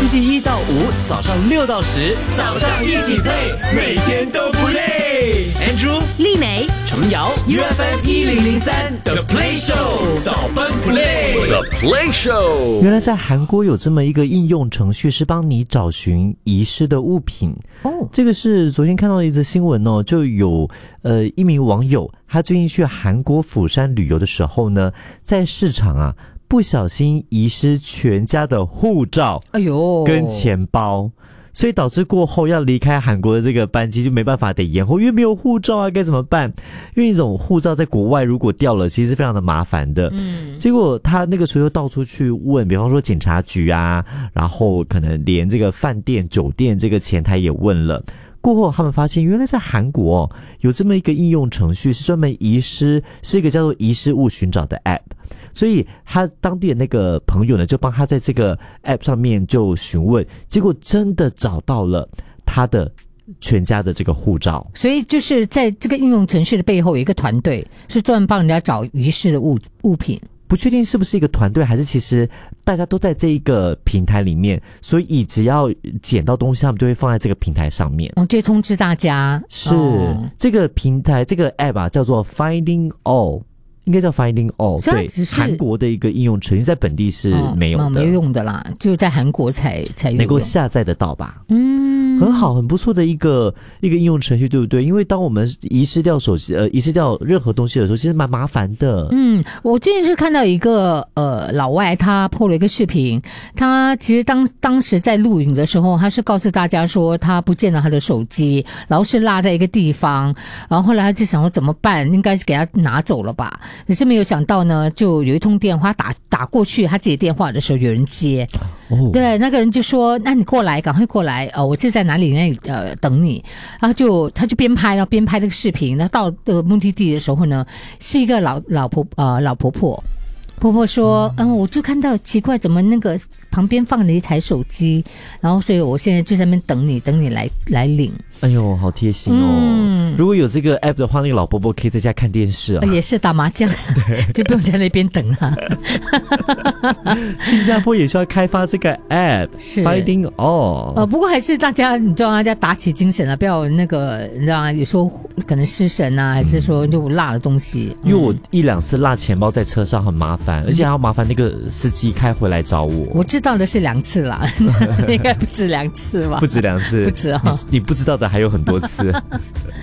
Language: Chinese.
期1到5早上6到10，早上一起 play， 每天都不累。Andrew、 丽美、 程瑶 ，UFM 1003 The Play Show 早班 Play，The Play Show。 原来在韩国有这么一个应用程序，是帮你找寻遗失的物品。这个是昨天看到的一则新闻哦，就有一名网友，他最近去韩国釜山旅游的时候呢，在市场啊不小心遗失全家的护照，跟钱包。所以导致过后要离开韩国的这个班机就没办法得延后，因为没有护照啊，该怎么办？因为一种护照在国外如果掉了，其实是非常的麻烦的。结果他那个时候又到处去问，比方说警察局啊，然后可能连这个饭店、酒店这个前台也问了。过后他们发现，原来在韩国有这么一个应用程序，是专门遗失，是一个叫做遗失物寻找的 App。所以他当地的那个朋友呢，就帮他在这个 App 上面就询问，结果真的找到了他的全家的这个护照。 所以就是在这个应用程序的背后有一个团队，是专门帮人家找遗失的物品。 不确定是不是一个团队，还是其实大家都在这一个平台里面，所以只要捡到东西，他们就会放在这个平台上面。 就通知大家。 是，这个平台这个 App 啊，叫做 Finding All。应该叫 Finding All， 对，韩国的一个应用程序，在本地是没有的， 没有用的啦，就在韩国才有能够下载得到吧？很好，很不错的一个应用程序，对不对？因为当我们遗失掉手机，遗失掉任何东西的时候，其实蛮麻烦的。 我之前是看到一个老外，他 po 了一个视频，他其实当时在录影的时候，他是告诉大家说他不见了他的手机，然后是落在一个地方，然后后来他就想说怎么办，应该是给他拿走了吧？可是没有想到呢，就有一通电话打过去，他接电话的时候有人接。对，那个人就说：“那你过来，赶快过来，我就在哪里等你。”然后他就边拍那个视频，然后到目的地的时候呢，是一个老婆婆。婆婆说：“我就看到奇怪，怎么那个旁边放了一台手机，然后所以我现在就在那边等你来领。” 哎呦，好贴心哦！如果有这个 app 的话，那个老婆婆可以在家看电视啊， 也是打麻将，就不用在那边等了。 新加坡也需要开发这个 app Finding All。 不过还是大家，你知道，大家打起精神了，不要那个，你知道，有时候可能失神啊，还是说就落了东西。 因为我1-2次落钱包在车上很麻烦，而且还要麻烦那个司机开回来找我。 我知道的是2次啦，应该不止2次吧？ 不止2次， 不止啊！ 你不知道的还有很多次。